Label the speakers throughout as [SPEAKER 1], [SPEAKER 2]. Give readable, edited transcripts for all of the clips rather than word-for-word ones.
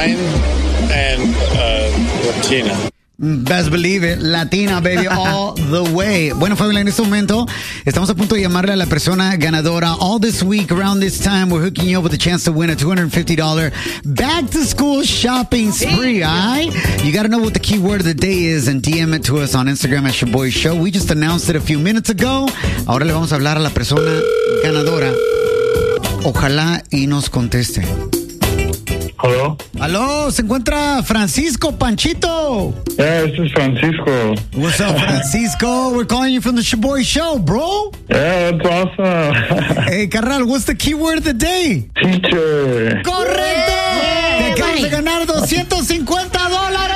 [SPEAKER 1] Line and Latina.
[SPEAKER 2] Best believe it. Latina, baby, all the way. Bueno, Fabiola, en este momento estamos a punto de llamarle a la persona ganadora. All this week, around this time, we're hooking you up with a chance to win a $250 back-to-school shopping spree, all right? You got to know what the keyword of the day is and DM it to us on Instagram at Shaboy Show. We just announced it a few minutes ago. Ahora le vamos a hablar a la persona ganadora. Ojalá y nos conteste.
[SPEAKER 3] Hello?
[SPEAKER 2] Aló, ¿se encuentra Francisco Panchito?
[SPEAKER 3] Yeah, this is Francisco.
[SPEAKER 2] What's up, Francisco? We're calling you from the Shaboy Show, bro.
[SPEAKER 3] Yeah, that's awesome.
[SPEAKER 2] Hey, carnal, what's the keyword of the day?
[SPEAKER 3] Teacher.
[SPEAKER 2] ¡Correcto! Te acabas de ganar $250.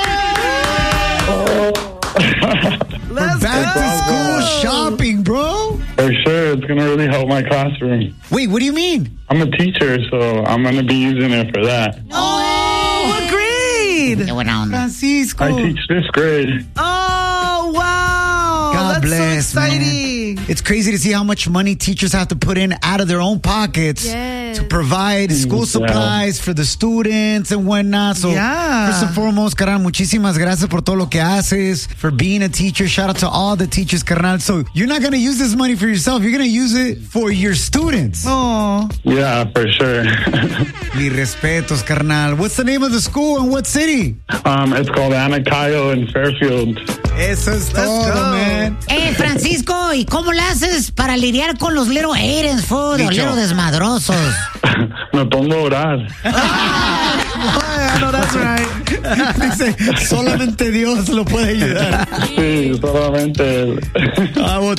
[SPEAKER 4] Let's
[SPEAKER 2] Back to school shopping, bro.
[SPEAKER 3] For sure, it's going to really help my classroom.
[SPEAKER 2] Wait, what do you mean?
[SPEAKER 3] I'm a teacher, so I'm going to be using it for that.
[SPEAKER 4] Oh, what grade?
[SPEAKER 2] Francisco.
[SPEAKER 3] I teach 5th grade.
[SPEAKER 4] Oh, wow.
[SPEAKER 2] God
[SPEAKER 4] That's
[SPEAKER 2] bless,
[SPEAKER 4] so exciting.
[SPEAKER 2] man. It's crazy to see how much money teachers have to put in out of their own pockets to provide school supplies for the students and whatnot. So, first and foremost, carnal, muchísimas gracias por todo lo que haces, for being a teacher. Shout out to all the teachers, carnal. So, you're not going to use this money for yourself. You're going to use it for your students.
[SPEAKER 4] Oh.
[SPEAKER 3] Yeah, for sure.
[SPEAKER 2] Mi respetos, carnal. What's the name of the school and what city?
[SPEAKER 3] It's called Anacayo in Fairfield.
[SPEAKER 2] Eso es todo, man.
[SPEAKER 5] Francisco, ¿y cómo le haces para lidiar con los little Aidens, food, los little desmadrosos?
[SPEAKER 3] Me pongo a orar.
[SPEAKER 4] I know that's right.
[SPEAKER 2] Dice, solamente Dios lo puede ayudar.
[SPEAKER 3] Sí, solamente.
[SPEAKER 2] Well,